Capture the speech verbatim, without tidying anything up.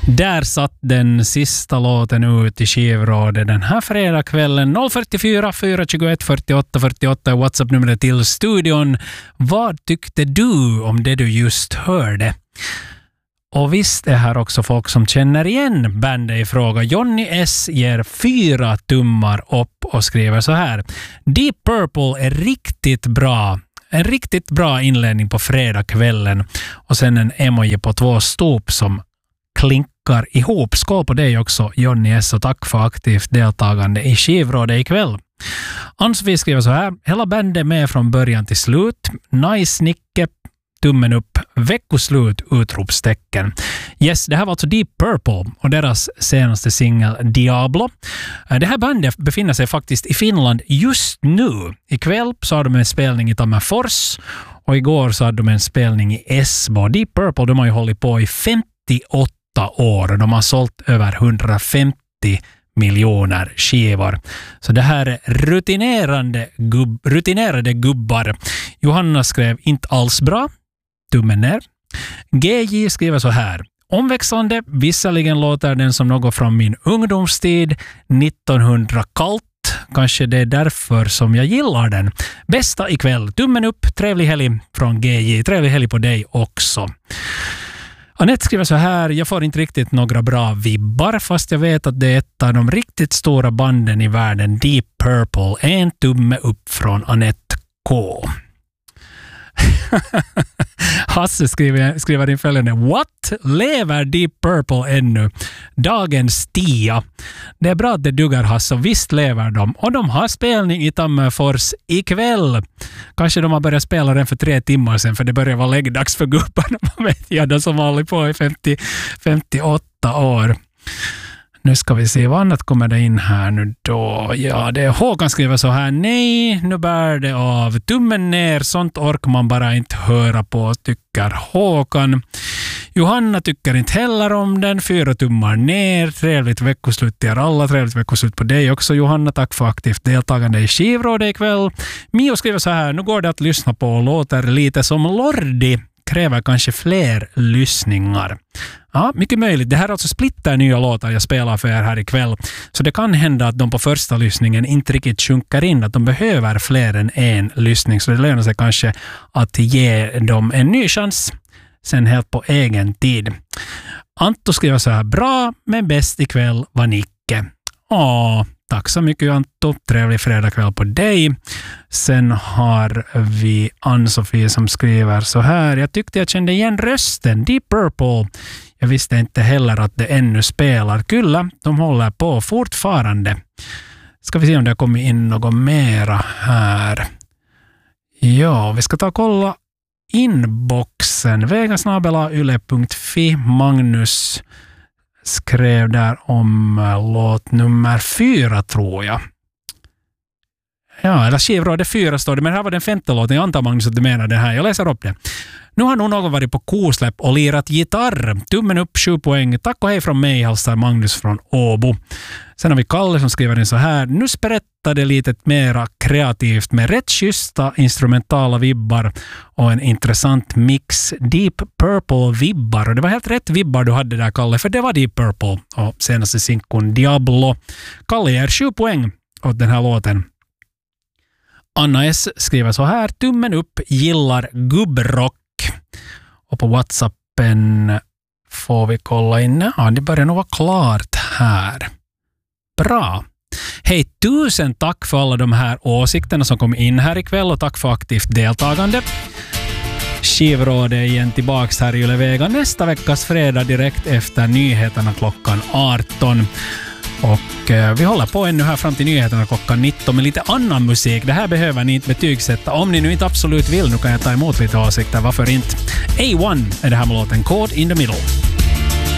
Där satt den sista låten ut i skivrådet den här fredagskvällen. noll fyrtiofyra fyra tjugoett fyrtioåtta fyrtioåtta är WhatsApp-numret till studion. Vad tyckte du om det du just hörde? Och visst är här också folk som känner igen bandet i fråga. Johnny S ger fyra tummar upp och skriver så här. Deep Purple är riktigt bra. En riktigt bra inledning på fredagskvällen. Och sen en emoji på två stop som klinkar ihop. Skål på dig också, Johnny S, och tack för aktivt deltagande i skivrådet ikväll. Ann-Sofie skriver så här. Hela bandet med från början till slut. Nice Nicke, tummen upp, veckoslut, utropstecken. Yes, det här var alltså Deep Purple och deras senaste singel Diablo. Det här bandet befinner sig faktiskt i Finland just nu. Ikväll så har de en spelning i Tammerfors och igår så hade de en spelning i Esbo. Deep Purple, de har ju hållit på i femtioåtta år och de har sålt över hundrafemtio miljoner skivor. Så det här är rutinerande gubb, rutinerade gubbar. Johanna skrev inte alls bra. Tummen ner. G J skriver så här. Omväxlande, visserligen låter den som något från min ungdomstid, nittonhundra kallt. Kanske det är därför som jag gillar den. Bästa ikväll. Tummen upp, trevlig helg från G J. Trevlig helg på dig också. Anette skriver så här. Jag får inte riktigt några bra vibbar fast jag vet att det är ett av de riktigt stora banden i världen. Deep Purple. En tumme upp från Anette K. Hasse skriver, skriver in följande. What? Lever Deep Purple ännu? Dagens tia. Det är bra att det duggar, Hasse, och visst lever de. Och de har spelning i Tammerfors ikväll. Kanske de har börjat spela den för tre timmar sedan, för det börjar vara läggdags för gubbarna. Man vet jag, de som har hållit på i femtio, femtioåtta år. Nu ska vi se vad annat kommer det in här nu då. Ja, det är Håkan skriver så här. Nej, nu bär det av. Tummen ner, sånt orkar man bara inte höra på, tycker Håkan. Johanna tycker inte heller om den. Fyra tummar ner. Trevligt veckoslut till er alla. Trevligt veckoslut på dig också, Johanna. Tack för aktivt deltagande i skivrådet ikväll. Mio skriver så här. Nu går det att lyssna på och låter lite som Lordi. Kräver kanske fler lyssningar. Ja, mycket möjligt. Det här är alltså splitter nya låtar jag spelar för er här ikväll. Så det kan hända att de på första lyssningen inte riktigt sjunker in. Att de behöver fler än en lyssning. Så det lönar sig kanske att ge dem en ny chans. Sen helt på egen tid. Anto skriver så här. Bra, men bäst ikväll var Nicke. Åh, tack så mycket Anto. Trevlig fredagkväll på dig. Sen har vi Ann-Sofie som skriver så här. Jag tyckte jag kände igen rösten. Deep Purple. Jag visste inte heller att det ännu spelar. Kulla, de håller på fortfarande. Ska vi se om det har kommit in något mera här. Ja, vi ska ta och kolla inboxen. vegasnabela yle punkt fi. Magnus skrev där om låt nummer fyra, tror jag. Ja, eller skivrådet fyra står det, men här var den femte låten. Jag antar, Magnus, att du menar den här. Jag läser upp det. Nu har nog någon varit på kosläpp och lirat gitarr. Tummen upp, sju poäng. Tack och hej från mig, hälsar Magnus från Åbo. Sen har vi Kalle som skriver in så här. Nu sprättade lite mera kreativt med rätt schyssta instrumentala vibbar och en intressant mix. Deep Purple-vibbar. Och det var helt rätt vibbar du hade där, Kalle, för det var Deep Purple. Och senaste sinkon Diablo. Kalle ger sju poäng åt den här låten. Anna S skriver så här. Tummen upp, gillar gubbrock. Och på WhatsAppen får vi kolla in. Ja, det börjar nog vara klart här. Bra. Hej, tusen tack för alla de här åsikterna som kom in här ikväll och tack för aktivt deltagande. Skivrådet igen tillbaks här i Yle Vega nästa veckas fredag direkt efter nyheterna klockan arton. Och eh, vi håller på ännu här fram till nyheterna klockan nitton med lite annan musik. Det här behöver ni inte betygsätta. Om ni nu inte absolut vill, nu kan jag ta emot lite åsikter. Varför inte? A one är det här med låten Caught in the Middle.